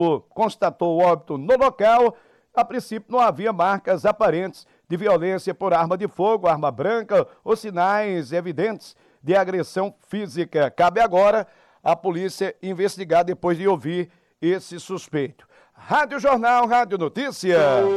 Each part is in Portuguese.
constatou o óbito no local. A princípio não havia marcas aparentes de violência por arma de fogo, arma branca ou sinais evidentes de agressão física. Cabe agora a polícia investigar depois de ouvir esse suspeito. Rádio Jornal, Rádio Notícia.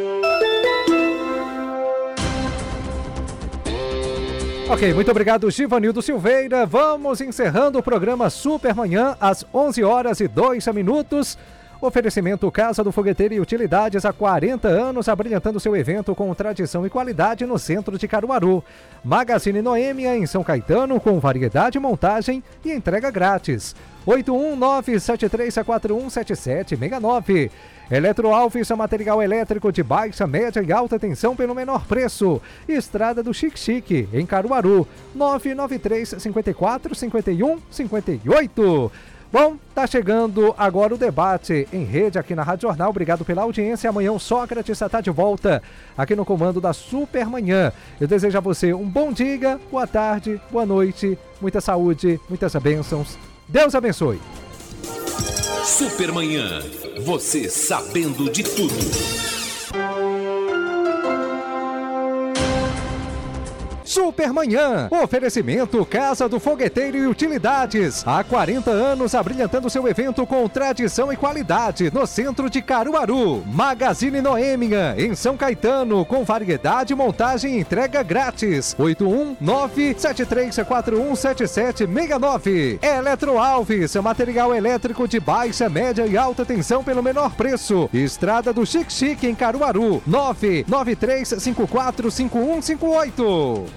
Ok, muito obrigado, Givanildo Silveira. Vamos encerrando o programa Supermanhã às 11h02. Oferecimento Casa do Fogueteiro e Utilidades há 40 anos, abrilhantando seu evento com tradição e qualidade no centro de Caruaru. Magazine Noêmia em São Caetano, com variedade, montagem e entrega grátis. 81973417769. Eletroalves, material elétrico de baixa, média e alta tensão pelo menor preço. Estrada do Xique, em Caruaru. 993-54-51-58. Bom, tá chegando agora o debate em rede aqui na Rádio Jornal. Obrigado pela audiência. Amanhã o Sócrates está de volta aqui no comando da Supermanhã. Eu desejo a você um bom dia, boa tarde, boa noite, muita saúde, muitas bênçãos. Deus abençoe. Supermanhã, você sabendo de tudo. Supermanhã, oferecimento Casa do Fogueteiro e Utilidades. Há 40 anos abrilhantando seu evento com tradição e qualidade no centro de Caruaru. Magazine Noêmia, em São Caetano, com variedade, montagem e entrega grátis. 81973417769. Eletroalves, material elétrico de baixa, média e alta tensão pelo menor preço. Estrada do Xique, em Caruaru. 993545158.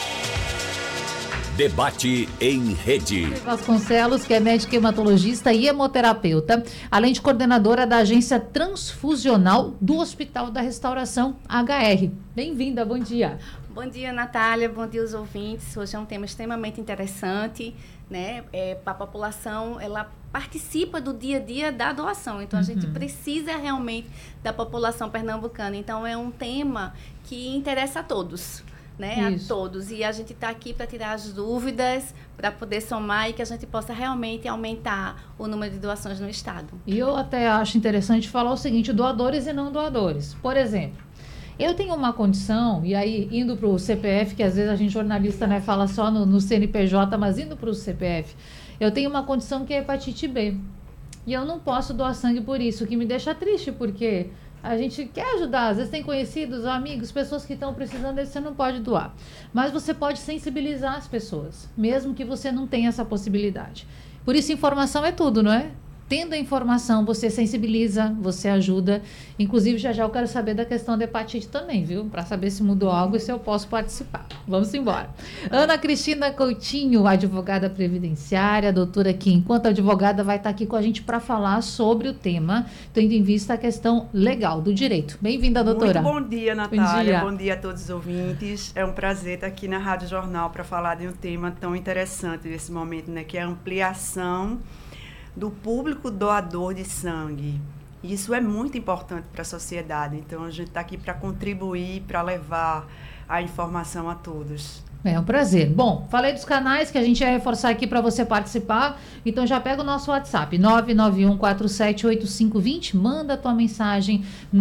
Debate em rede. Vasconcelos, que é médica hematologista e hemoterapeuta, além de coordenadora da agência transfusional do Hospital da Restauração HR. Bem-vinda, bom dia. Bom dia, Natália, bom dia aos ouvintes. Hoje é um tema extremamente interessante, né? A população, ela participa do dia a dia da doação, então a gente precisa realmente da população pernambucana. Então é um tema que interessa a todos. Né, a todos, e a gente está aqui para tirar as dúvidas, para poder somar e que a gente possa realmente aumentar o número de doações no estado. E eu até acho interessante falar o seguinte, doadores e não doadores. Por exemplo, eu tenho uma condição, e aí indo para o CPF, que às vezes a gente jornalista, né, fala só no CNPJ, mas indo para o CPF, eu tenho uma condição que é hepatite B, e eu não posso doar sangue por isso, o que me deixa triste, porque a gente quer ajudar, às vezes tem conhecidos, amigos, pessoas que estão precisando, você não pode doar. Mas você pode sensibilizar as pessoas, mesmo que você não tenha essa possibilidade. Por isso, informação é tudo, não é? Tendo a informação, você sensibiliza, você ajuda. Inclusive, já eu quero saber da questão da hepatite também, viu? Para saber se mudou algo e se eu posso participar. Vamos embora. Ana Cristina Coutinho, advogada previdenciária, doutora que, enquanto advogada, vai estar aqui com a gente para falar sobre o tema, tendo em vista a questão legal do direito. Bem-vinda, doutora. Muito bom dia, Natália. Bom dia a todos os ouvintes. É um prazer estar aqui na Rádio Jornal para falar de um tema tão interessante nesse momento, né? Que é a ampliação do público doador de sangue. Isso é muito importante para a sociedade. Então, a gente está aqui para contribuir, para levar a informação a todos. É um prazer. Bom, falei dos canais que a gente ia reforçar aqui para você participar. Então, já pega o nosso WhatsApp, 991478520. Manda a tua mensagem,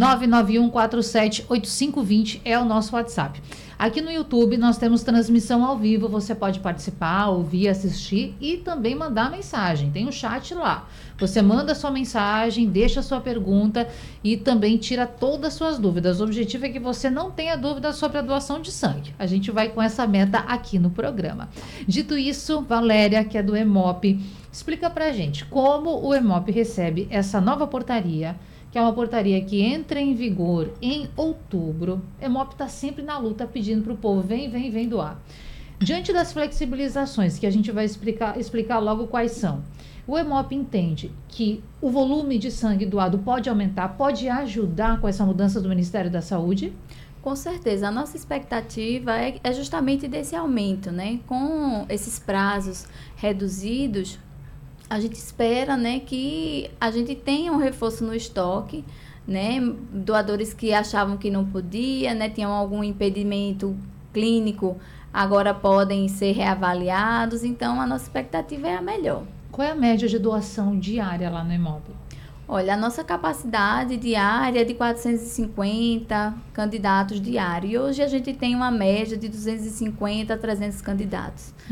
991478520 é o nosso WhatsApp. Aqui no YouTube nós temos transmissão ao vivo, você pode participar, ouvir, assistir e também mandar mensagem, tem um chat lá. Você manda sua mensagem, deixa sua pergunta e também tira todas as suas dúvidas. O objetivo é que você não tenha dúvida sobre a doação de sangue. A gente vai com essa meta aqui no programa. Dito isso, Valéria, que é do Hemop, explica pra gente como o Hemop recebe essa nova portaria, que é uma portaria que entra em vigor em outubro. Hemop está sempre na luta pedindo para o povo, vem doar. Diante das flexibilizações, que a gente vai explicar logo quais são, o Hemop entende que o volume de sangue doado pode aumentar, pode ajudar com essa mudança do Ministério da Saúde? Com certeza, a nossa expectativa é justamente desse aumento, né? Com esses prazos reduzidos, a gente espera, né, que a gente tenha um reforço no estoque, né, doadores que achavam que não podia, né, tinham algum impedimento clínico, agora podem ser reavaliados, então a nossa expectativa é a melhor. Qual é a média de doação diária lá no Hemop? Olha, a nossa capacidade diária é de 450 candidatos diários. E hoje a gente tem uma média de 250 a 300 candidatos.